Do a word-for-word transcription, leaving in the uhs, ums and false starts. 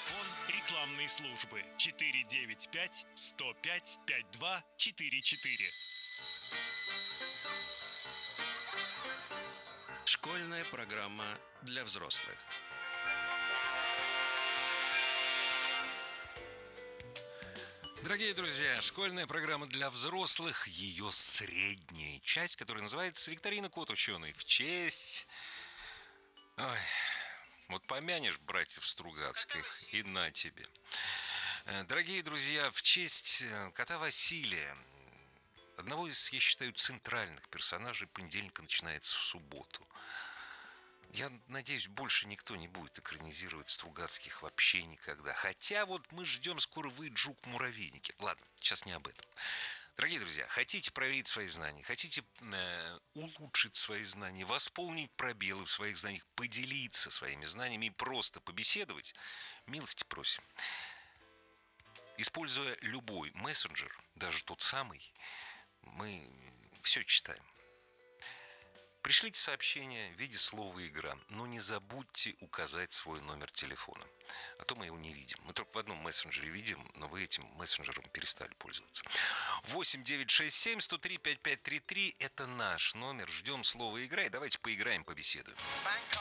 Телефон рекламной службы четыре девять пять сто пять пятьдесят два четыре четыре. Школьная программа для взрослых. Дорогие друзья, школьная программа для взрослых, ее средняя часть, которая называется «Викторина Кот Ученый» в честь... Ой, вот помянешь братьев Стругацких, и на тебе. Дорогие друзья, в честь кота Василия, одного из, я считаю, центральных персонажей, понедельника начинается в субботу. Я надеюсь, больше никто не будет экранизировать Стругацких вообще никогда. Хотя вот мы ждем, скоро выйдет «Жук-муравейники». Ладно, сейчас не об этом. Дорогие друзья, хотите проверить свои знания, хотите э, улучшить свои знания, восполнить пробелы в своих знаниях, поделиться своими знаниями и просто побеседовать, милости просим. Используя любой мессенджер, даже тот самый, мы все читаем. Пришлите сообщение в виде слова «игра», но не забудьте указать свой номер телефона, а то мы его не видим. Мы только в одном мессенджере видим, но вы этим мессенджером перестали пользоваться. восемь девятьсот шестьдесят семь сто три пятьдесят пять тридцать три – это наш номер. Ждем слова «игра» и давайте поиграем, побеседуем.